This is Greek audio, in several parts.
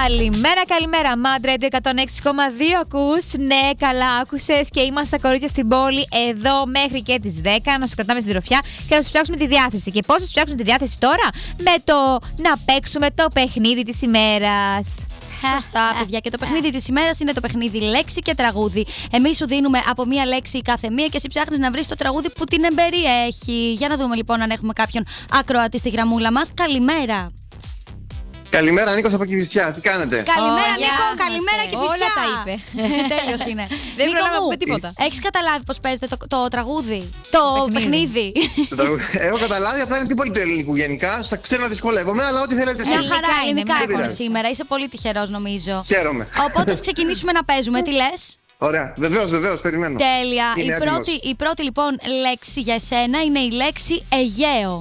Καλημέρα, καλημέρα. Μάντρα 106,2 ακούς. Ναι, καλά άκουσες και είμαστε τα κορίτσια στην πόλη εδώ μέχρι και τις 10. Να σου κρατάμε στην τροφιά και να σου φτιάξουμε τη διάθεση. Και πώς θα σου φτιάξουμε τη διάθεση τώρα? Με το να παίξουμε το παιχνίδι της ημέρας. Σωστά, παιδιά. Και το παιχνίδι της ημέρας είναι το παιχνίδι λέξη και τραγούδι. Εμείς σου δίνουμε από μία λέξη κάθε μία και εσύ ψάχνεις να βρεις το τραγούδι που την εμπεριέχει. Για να δούμε λοιπόν αν έχουμε κάποιον ακροατή στη γραμμούλα μας. Καλημέρα. Καλημέρα, Νίκος από Κηφισιά. Τι κάνετε? Καλημέρα, Νίκο. Καλημέρα, Κηφισιά. Όλα τα είπε. Τέλειος είναι. Δεν Νίκο πρέπει να μου, πούμε τίποτα. έχεις καταλάβει πώς παίζεται το τραγούδι, το παιχνίδι? Έχω καταλάβει, απλά είναι πιο πολύ του ελληνικού γενικά. Στα ξέρω να δυσκολεύομαι, αλλά ό,τι θέλετε Μια εσείς. χαρά ελληνικά Δεν έχουμε πειράζει. σήμερα. Είσαι πολύ τυχερός, νομίζω. Χαίρομαι. Οπότε ας ξεκινήσουμε να παίζουμε. Τι λες? Ωραία, βεβαίως, περιμένω. Τέλεια. Είναι έτοιμος. Η πρώτη λοιπόν λέξη για εσένα είναι η λέξη Αιγαίο.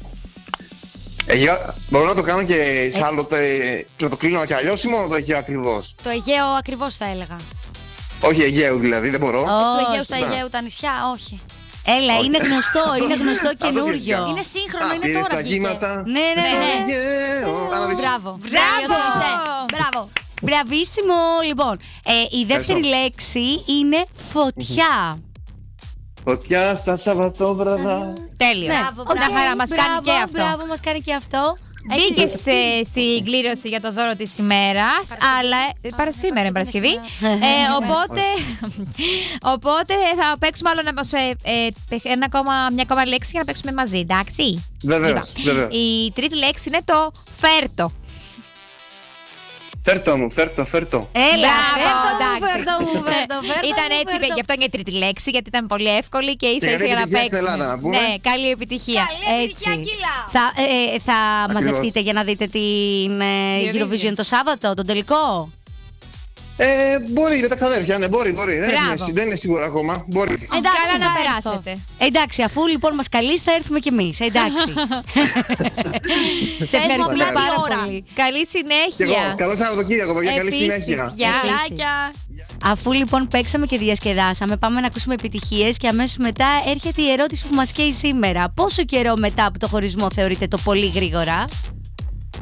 Μπορώ να το κάνω και σε άλλο, να το κλείνω και αλλιώς ή μόνο το Αιγαίο ακριβώς? Το Αιγαίο ακριβώς θα έλεγα. Όχι Αιγαίου δηλαδή, δεν μπορώ. Στο Αιγαίου, στα σωστά. Αιγαίου τα νησιά, όχι. Έλα, είναι γνωστό καινούριο. Είναι σύγχρονο, είναι τώρα τα βγήκε. κύματα. Ναι. Αιγαίο. Μπράβο. Μπράβο. Μπραβίσιμο. Λοιπόν, η δεύτερη λέξη είναι φωτιά. Φωτιά στα Σαββατόβραδα. Τέλειο. Μπράβο, Μια χαρά, μας κάνει και αυτό. Μπράβο, μας κάνει και αυτό. Μπήκες στην κλήρωση για το δώρο της ημέρας, αλλά σήμερα είναι Παρασκευή. Οπότε θα παίξουμε άλλο μια ακόμα λέξη για να παίξουμε μαζί, εντάξει? Βεβαίως. Η τρίτη λέξη είναι το φέρτο. Φέρτο. Έλα, Μπράβο, φέρτο. Ήταν έτσι και γι' αυτό είναι η τρίτη λέξη, γιατί ήταν πολύ εύκολη και ίσα ίσα για να επιτυχία στην παίξουμε. Ελλάδα, να πούμε. Ναι, καλή επιτυχία. Έτσι. Θα μαζευτείτε για να δείτε την Eurovision το Σάββατο, τον τελικό? Μπορεί, δεν τα ξαδέρφια, ναι, μπορεί. Μπράβο. Δεν είναι σίγουρο ακόμα. Μπορεί. Καλά να θα περάσετε. Εντάξει, αφού λοιπόν μας καλείς θα έρθουμε κι εμείς. Εντάξει. Σε ευχαριστούμε απλά πάρα ώρα. πολύ. Καλή Και συνέχεια. εγώ, καλό Σαββατοκύριακο, παιδιά, καλή Επίσης, συνέχεια. γεια. Φιλάκια. Αφού λοιπόν παίξαμε και διασκεδάσαμε, πάμε να ακούσουμε επιτυχίες και αμέσως μετά έρχεται η ερώτηση που μας καίει σήμερα. Πόσο καιρό μετά από το χωρισμό θεωρείτε το πολύ γρήγορα?